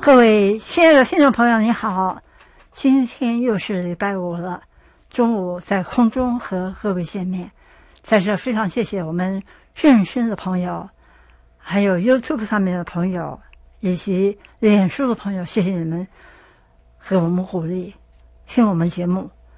各位亲爱的听众朋友，你好！今天又是礼拜五了，中午在空中和各位见面，在这非常谢谢我们认真的朋友，还有 YouTube 上面的朋友，以及脸书的朋友，谢谢你们给我们鼓励，听我们节目。